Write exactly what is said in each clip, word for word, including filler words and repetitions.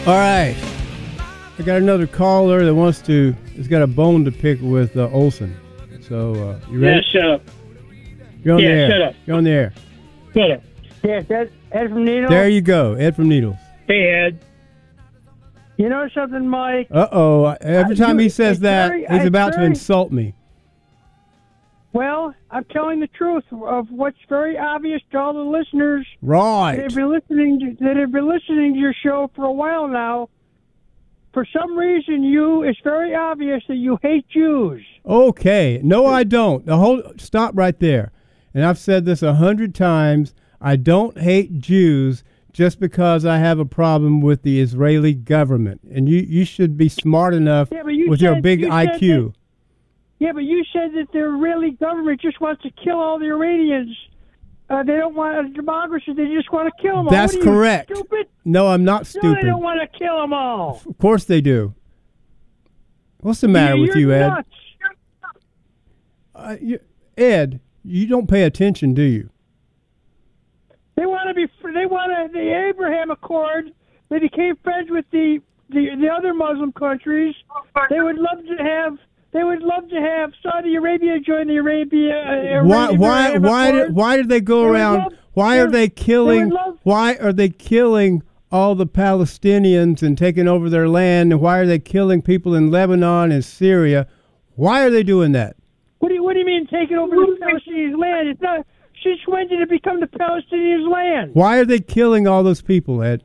All right. I got another caller that wants to, has got a bone to pick with uh, Olson. So, uh, you ready? Yeah, shut up. You're on yeah, the air. shut up. You're on the air. Shut up. Yes, Ed, Ed from Needles. There you go, Ed from Needles. Hey, Ed. You know something, Mike? Uh-oh. Every I- time you- he says it's that, very- he's it's about to very- insult me. Well, I'm telling the truth of what's very obvious to all the listeners that Right. have been listening to, that have been listening to your show for a while now. For some reason, you it's very obvious that you hate Jews. Okay. No, I don't. Now, hold, stop right there. And I've said this a hundred times. I don't hate Jews just because I have a problem with the Israeli government. And you, you should be smart enough Yeah, but you with your said- big you said I Q. Yeah, but you said that the Israeli government just wants to kill all the Iranians. Uh, they don't want a democracy. They just want to kill them all. That's What are you, correct. Stupid? No, I'm not No, stupid. they don't want to kill them all. Of course they do. What's the matter You're with you, Ed? nuts. Uh, you, Ed, you don't pay attention, do you? They want to be. They want to. The Abraham Accord. They became friends with the, the the other Muslim countries. They would love to have. They would love to have Saudi Arabia join the Arabia. Uh, Why? Why? Abraham Why? Accord. Did, why did they go They would around? love- Why are they- they they killing? would love- Why are they killing all the Palestinians and taking over their land? And why are they killing people in Lebanon and Syria? Why are they doing that? What do you What do you mean taking over the Palestinian land? It's not. Since when did it become the Palestinians' land? Why are they killing all those people, Ed?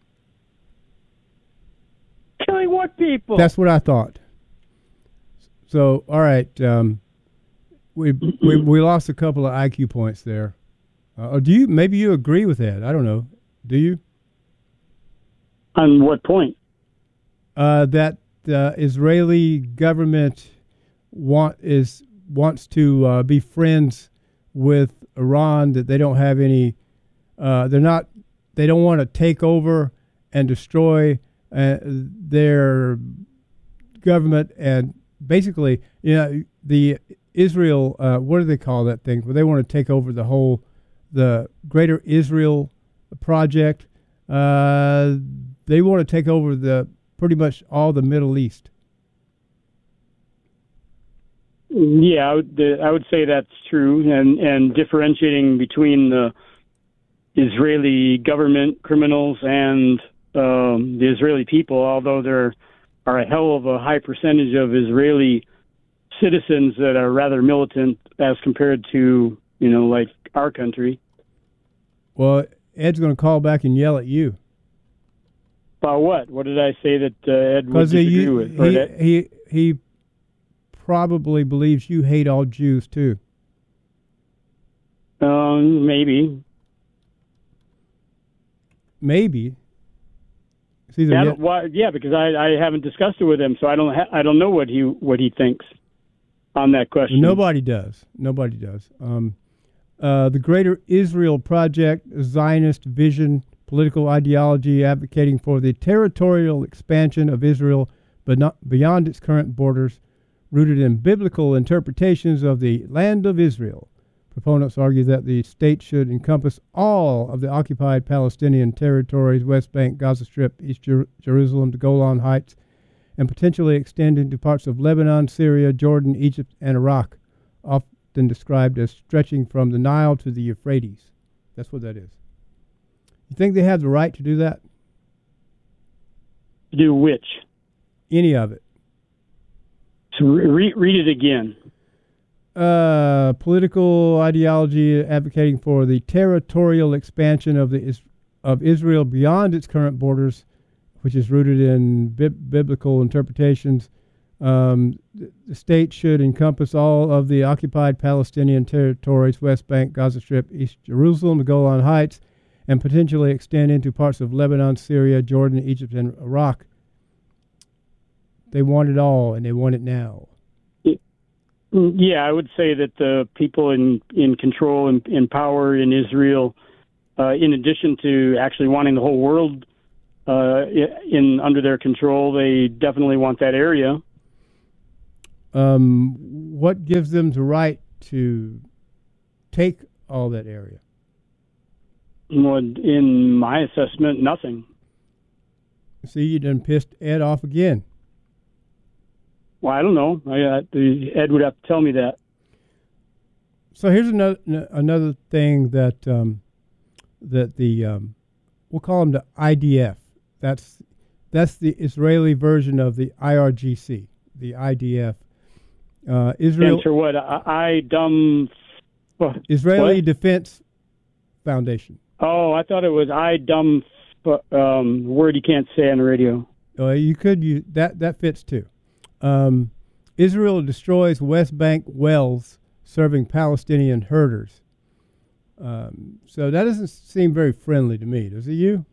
Killing what people? That's what I thought. So, all right, um, we, we we lost a couple of I Q points there. Uh, or do you? Maybe you agree with that? I don't know. Do you? On what point? Uh, that the Israeli government want is wants to uh, be friends with Iran. That they don't have any. Uh, they're not. They don't want to take over and destroy uh, their government. And basically, you know, the Israel. Uh, what do they call that thing? Well, they want to take over the whole, the Greater Israel Project. Uh, they want to take over the pretty much all the Middle East. Yeah, I would, the, I would say that's true, and, and differentiating between the Israeli government criminals and um, the Israeli people, although there are a hell of a high percentage of Israeli citizens that are rather militant as compared to, you know, like our country. Well, Ed's going to call back and yell at you. About what? What did I say that uh, Ed would Because disagree he, with? Or he, that- he, he probably believes you hate all Jews, too. Um, maybe. Maybe. It's either Yeah, yet- why, yeah, because I, I haven't discussed it with him, so I don't ha- I don't know what he what he thinks on that question. Nobody does. Nobody does. Um, uh, the Greater Israel Project, a Zionist vision, political ideology advocating for the territorial expansion of Israel, but not beyond its current borders, rooted in biblical interpretations of the land of Israel. Proponents argue that the state should encompass all of the occupied Palestinian territories, West Bank, Gaza Strip, East Jer- Jerusalem, the Golan Heights, and potentially extend into parts of Lebanon, Syria, Jordan, Egypt, and Iraq, often described as stretching from the Nile to the Euphrates. That's what that is. You think they have the right to do that? Do which? Any of it? So re- read it again. Uh, political ideology advocating for the territorial expansion of the is- of Israel beyond its current borders, which is rooted in bib- biblical interpretations. Um, the, the state should encompass all of the occupied Palestinian territories, West Bank, Gaza Strip, East Jerusalem, the Golan Heights, and potentially extend into parts of Lebanon, Syria, Jordan, Egypt, and Iraq. They want it all, and they want it now. Yeah, I would say that the people in, in control and in power in Israel, uh, in addition to actually wanting the whole world uh, in under their control, they definitely want that area. Um, what gives them the right to take all that area? In my assessment, nothing. See, you done pissed Ed off again. Well, I don't know. I, uh, the, Ed would have to tell me that. So here's another another thing that um, that the um, we'll call them the I D F. That's that's the Israeli version of the I R G C, the I D F. Uh, Israel. Answer what? I, I dumb. What? Israeli What? Defense Foundation. Oh, I thought it was I dumb. Um, word you can't say on the radio. Uh, you could use that. That fits too. Um, Israel destroys West Bank wells serving Palestinian herders. Um, so that doesn't seem very friendly to me. Does it you?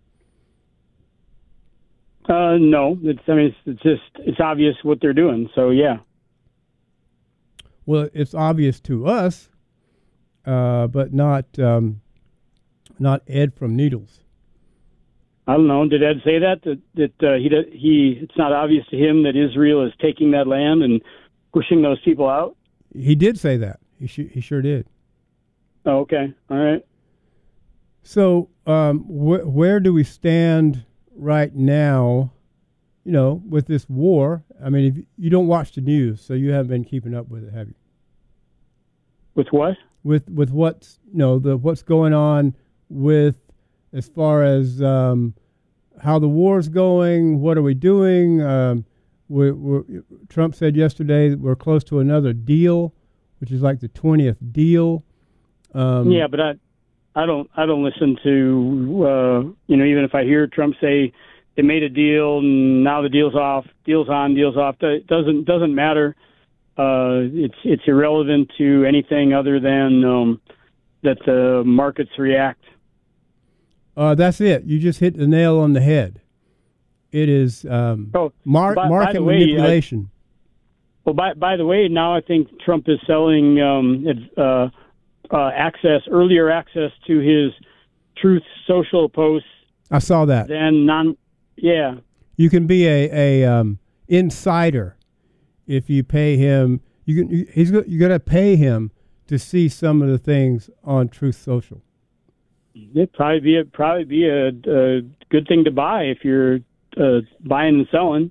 Uh, no, it's. I mean, it's, it's just it's obvious what they're doing. So yeah. Well, it's obvious to us, uh, but not um, not Ed from Needles. I don't know. Did Ed say that that that uh, he he? It's not obvious to him that Israel is taking that land and pushing those people out. He did say that. He sh- he sure did. Oh, okay. All right. So um, wh- where do we stand right now? You know, with this war. I mean, if you don't watch the news, so you haven't been keeping up with it, have you? With what? With with what's you know the what's going on with as far as um, how the war's going. What are we doing? Um, we're, we're, Trump said yesterday that we're close to another deal, which is like the twentieth deal. Um, yeah, but I, I don't, I don't listen to, uh, you know, even if I hear Trump say they made a deal and now the deal's off, deal's on, deal's off. It doesn't doesn't matter. Uh, it's it's irrelevant to anything other than um, that the markets react. Uh, that's it. You just hit the nail on the head. It is um, oh, mar- by, market by the way, manipulation. I, well, by by the way, now I think Trump is selling um, uh, uh, access, earlier access to his Truth Social posts. I saw that. Than non, yeah. You can be a a um, insider if you pay him. You can. He's you got to pay him to see some of the things on Truth Social. It'd probably be a, probably be a, a good thing to buy if you're uh, buying and selling.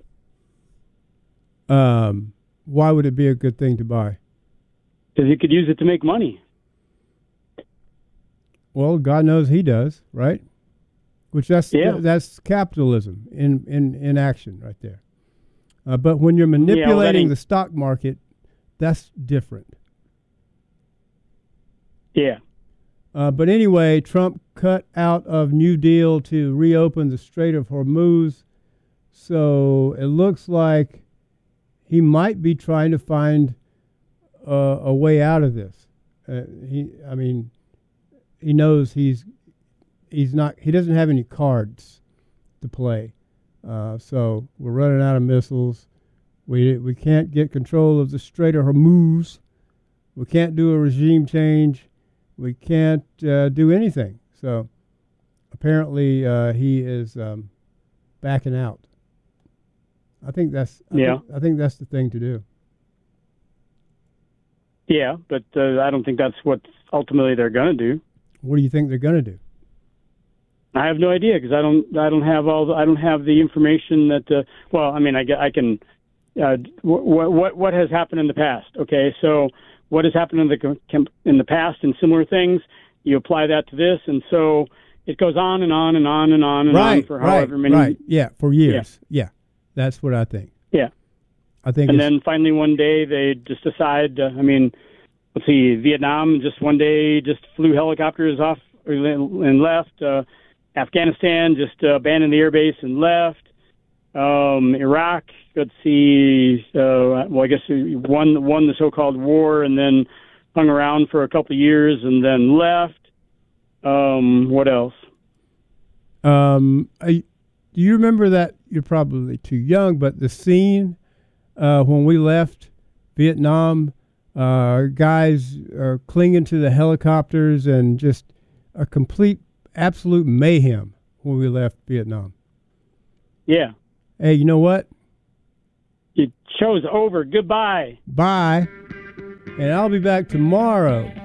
Um, why would it be a good thing to buy? Because you could use it to make money. Well, God knows he does, right? Which that's yeah. th- that's capitalism in, in, in action right there. Uh, but when you're manipulating yeah, well, the stock market, that's different. Yeah. Uh, but anyway, Trump cut out of New Deal to reopen the Strait of Hormuz. So it looks like he might be trying to find uh, a way out of this. Uh, he, I mean, he knows he's he's not. He doesn't have any cards to play. Uh, so we're running out of missiles. We we can't get control of the Strait of Hormuz. We can't do a regime change. We can't uh, do anything. So apparently uh, he is um, backing out. I think that's I yeah. Think, I think that's the thing to do. Yeah, but uh, I don't think that's what ultimately they're going to do. What do you think they're going to do? I have no idea because I don't I don't have all the, I don't have the information that uh, well I mean I, I can uh, what what what has happened in the past. Okay, so. What has happened in the in the past and similar things, you apply that to this, and so it goes on and on and on and on and right, on for however right, many. Right, yeah, for years. Yeah. yeah, that's what I think. Yeah, I think. And then finally one day they just decide. Uh, I mean, let's see, Vietnam just one day just flew helicopters off and left. Uh, Afghanistan just uh, abandoned the airbase and left. Um, Iraq, let's see, uh, well, I guess he won, won the so-called war and then hung around for a couple of years and then left. Um, what else? Um, I, do you remember that? You're probably too young, but the scene uh, when we left Vietnam, uh, guys are clinging to the helicopters and just a complete, absolute mayhem when we left Vietnam. Yeah. Hey, you know what? Your show's over. Goodbye. Bye. And I'll be back tomorrow.